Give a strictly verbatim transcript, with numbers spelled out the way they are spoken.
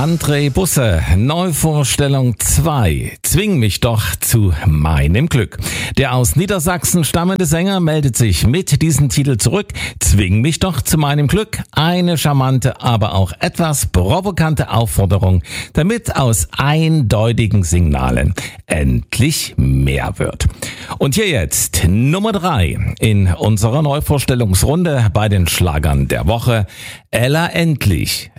André Busse, Neuvorstellung zwei. Zwing mich doch zu meinem Glück. Der aus Niedersachsen stammende Sänger meldet sich mit diesem Titel zurück. Zwing mich doch zu meinem Glück. Eine charmante, aber auch etwas provokante Aufforderung, damit aus eindeutigen Signalen endlich mehr wird. Und hier jetzt Nummer drei in unserer Neuvorstellungsrunde bei den Schlagern der Woche. Ella Endlich.